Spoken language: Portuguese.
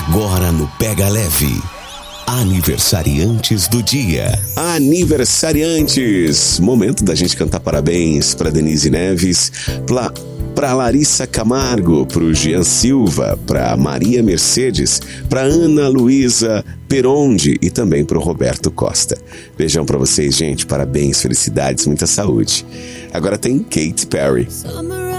Agora no Pega Leve. Aniversariantes do dia. Aniversariantes! Momento da gente cantar parabéns para Denise Neves, para Larissa Camargo, pro Jean Silva, para Maria Mercedes, para Ana Luísa Peronde e também pro Roberto Costa. Beijão para vocês, gente. Parabéns, felicidades, muita saúde. Agora tem Katy Perry.